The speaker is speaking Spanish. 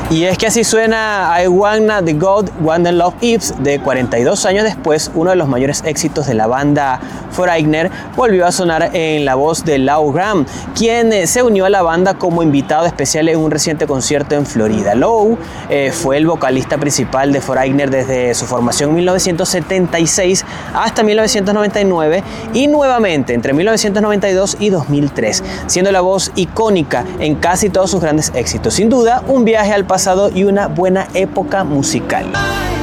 Y es que así suena I Wanna the God, Wanna Love Ives. De 42 años después, uno de los mayores éxitos de la banda Foreigner volvió a sonar en la voz de Lou Gramm, quien se unió a la banda como invitado especial en un reciente concierto en Florida. Lou fue el vocalista principal de Foreigner desde su formación en 1976 hasta 1999 y nuevamente entre 1992 y 2003, siendo la voz icónica en casi todos sus grandes éxitos. Sin duda, un viaje al pasado y una buena época musical.